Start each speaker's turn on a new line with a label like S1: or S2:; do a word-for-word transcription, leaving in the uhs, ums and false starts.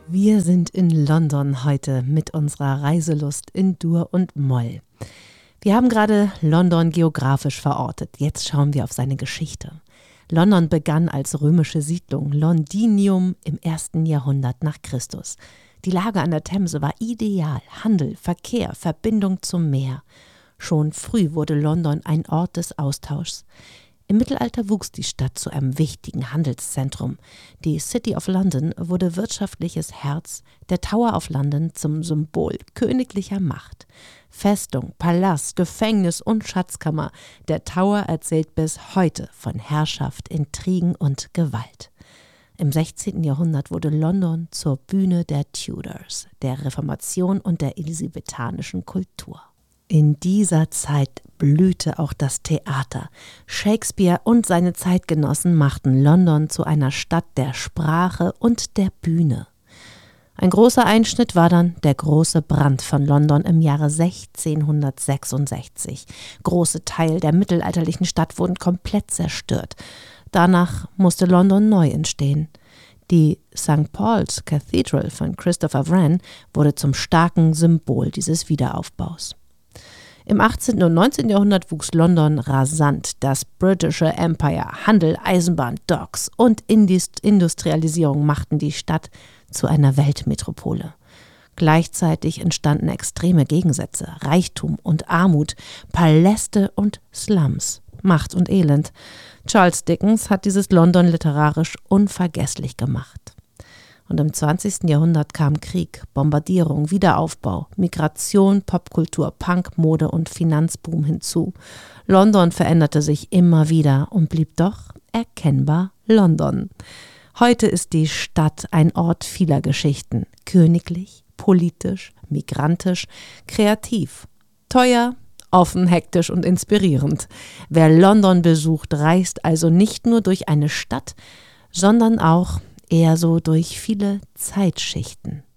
S1: Wir sind in London heute mit unserer Reiselust in Dur und Moll. Wir haben gerade London geografisch verortet. Jetzt schauen wir auf seine Geschichte. London begann als römische Siedlung Londinium im ersten Jahrhundert nach Christus. Die Lage an der Themse war ideal. Handel, Verkehr, Verbindung zum Meer. Schon früh wurde London ein Ort des Austauschs. Im Mittelalter wuchs die Stadt zu einem wichtigen Handelszentrum. Die City of London wurde wirtschaftliches Herz, der Tower of London zum Symbol königlicher Macht. Festung, Palast, Gefängnis und Schatzkammer. Der Tower erzählt bis heute von Herrschaft, Intrigen und Gewalt. Im sechzehnten Jahrhundert wurde London zur Bühne der Tudors, der Reformation und der elisabethanischen Kultur. In dieser Zeit blühte auch das Theater. Shakespeare und seine Zeitgenossen machten London zu einer Stadt der Sprache und der Bühne. Ein großer Einschnitt war dann der große Brand von London im Jahre sechzehnhundertsechsundsechzig. Große Teile der mittelalterlichen Stadt wurden komplett zerstört. Danach musste London neu entstehen. Die Sankt Paul's Cathedral von Christopher Wren wurde zum starken Symbol dieses Wiederaufbaus. Im achtzehnten und neunzehnten Jahrhundert wuchs London rasant. Das britische Empire, Handel, Eisenbahn, Docks und Industrialisierung machten die Stadt zu einer Weltmetropole. Gleichzeitig entstanden extreme Gegensätze, Reichtum und Armut, Paläste und Slums, Macht und Elend. Charles Dickens hat dieses London literarisch unvergesslich gemacht. Und im zwanzigsten Jahrhundert kam Krieg, Bombardierung, Wiederaufbau, Migration, Popkultur, Punk, Mode und Finanzboom hinzu. London veränderte sich immer wieder und blieb doch erkennbar London. Heute ist die Stadt ein Ort vieler Geschichten. Königlich, politisch, migrantisch, kreativ, teuer, offen, hektisch und inspirierend. Wer London besucht, reist also nicht nur durch eine Stadt, sondern auch eher so durch viele Zeitschichten.